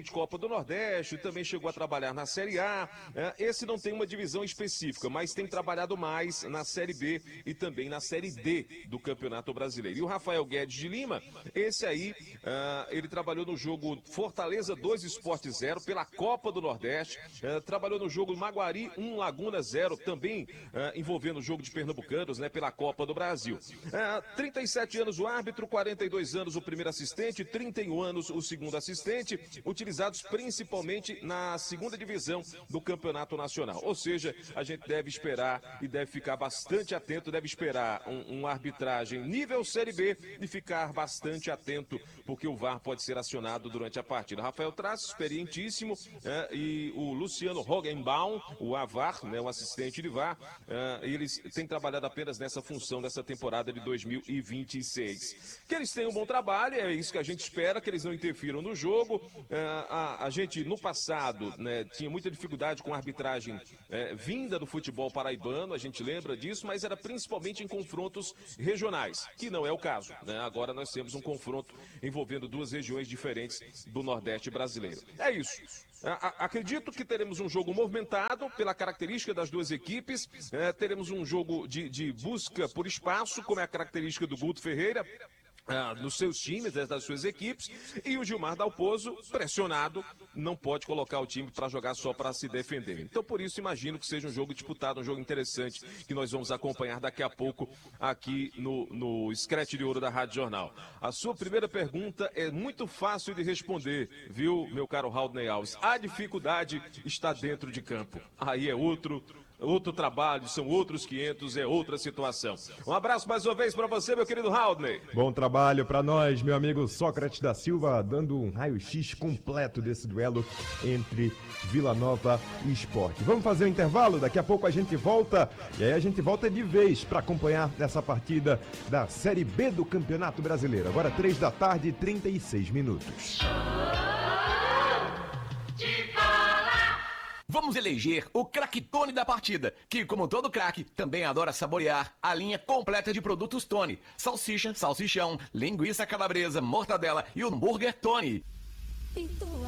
de Copa do Nordeste, também chegou a trabalhar na Série A. Esse não tem uma divisão específica, mas tem trabalhado mais na Série B e também na Série D do Campeonato Brasileiro. E o Rafael Guedes de Lima, esse aí, ele trabalhou no jogo Fortaleza 2, Sport 0 pela Copa do Nordeste, trabalhou no jogo Maguari 1, Laguna 0, também envolvendo o jogo de pernambucanos, né, pela Copa do Brasil. 37 anos o árbitro, 42 anos o primeiro assistente, 31 anos o segundo assistente, utilizados principalmente na segunda divisão do Campeonato Nacional. Ou seja, a gente deve esperar e deve ficar bastante atento, deve esperar uma arbitragem nível Série B e ficar bastante atento, porque o VAR pode ser acionado durante a partida. Rafael Traço, experientíssimo, e o Luciano Rogenbaum, o AVAR, né, o assistente de VAR, eles têm trabalhado apenas nessa função dessa temporada de 2026. Que eles tenham um bom trabalho, é isso que a gente espera, que eles não interfiram no jogo. A gente, no passado, né, tinha muita dificuldade com a arbitragem vinda do futebol paraibano, a gente lembra disso, mas era principalmente em confrontos regionais, que não é o caso, né? Agora nós temos um confronto envolvendo duas regiões diferentes do Nordeste brasileiro. É isso. Acredito que teremos um jogo movimentado pela característica das duas equipes, teremos um jogo de busca por espaço, como é a característica do Guto Ferreira, nos seus times, das suas equipes, e o Gilmar Dalpozo, pressionado, não pode colocar o time para jogar só para se defender. Então, por isso, imagino que seja um jogo disputado, um jogo interessante, que nós vamos acompanhar daqui a pouco aqui no Scratch de Ouro da Rádio Jornal. A sua primeira pergunta é muito fácil de responder, viu, meu caro Haldney Alves? A dificuldade está dentro de campo. Aí é outro trabalho, são outros 500, é outra situação. Um abraço mais uma vez para você, meu querido Haldney. Bom trabalho para nós, meu amigo Sócrates da Silva, dando um raio-x completo desse duelo entre Vila Nova e Sport. Vamos fazer um intervalo, daqui a pouco a gente volta, e aí a gente volta de vez para acompanhar essa partida da Série B do Campeonato Brasileiro. Agora 3h36. Vamos eleger o craque Tony da partida, que, como todo craque, também adora saborear a linha completa de produtos Tony. Salsicha, salsichão, linguiça calabresa, mortadela e o hambúrguer Tony. Então